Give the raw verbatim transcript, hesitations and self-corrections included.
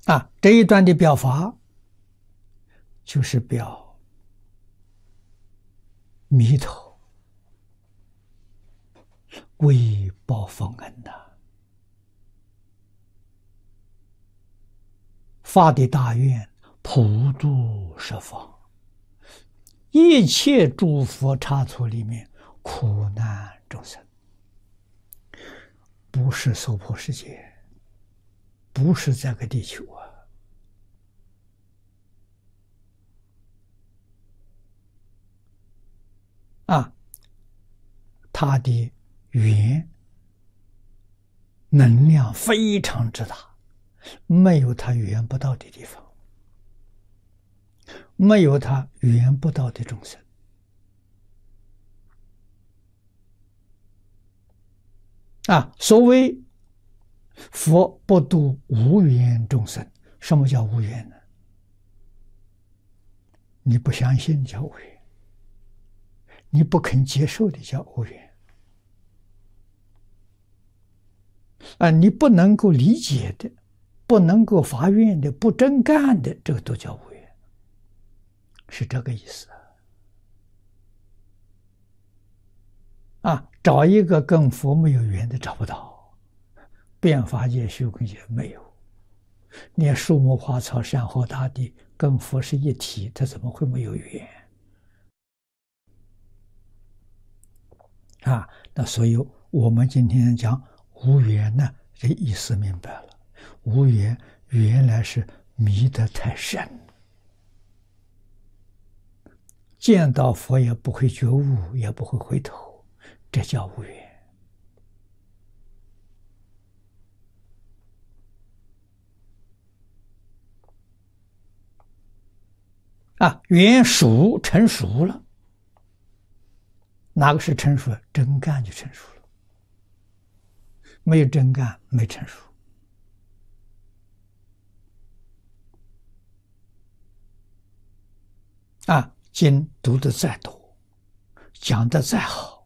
啊，这一段的表法就是表弥陀为报佛恩呐，发的大愿普度十方，一切诸佛刹土里面苦难众生，不是娑婆世界，不是这个地球啊。啊，他的缘能量非常之大，没有他缘不到的地方，没有他缘不到的众生。啊，所谓佛不度无缘众生，什么叫无缘呢？你不相信叫无缘，你不肯接受的叫无缘。啊，你不能够理解的，不能够发愿的，不真干的，这个都叫无缘，是这个意思。啊，找一个跟佛没有缘的找不到，变法界、虚空界没有，连树木花草、山河大地跟佛是一体，它怎么会没有缘？啊，那所以我们今天讲无缘呢，这意思明白了。无缘原来是迷得太深，见到佛也不会觉悟，也不会回头，这叫无缘。啊，缘熟成熟了，哪个是成熟了？真干就成熟了，没有真干没成熟。啊，经读得再多，讲得再好，